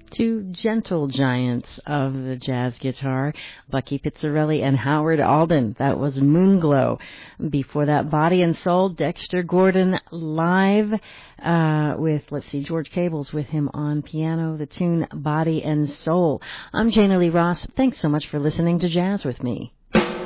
Two gentle giants of the jazz guitar, Bucky Pizzarelli and Howard Alden. That was Moonglow. Before that, Body and Soul, Dexter Gordon live with, George Cables with him on piano, the tune Body and Soul. I'm Jana Lee Ross. Thanks so much for listening to Jazz with Me.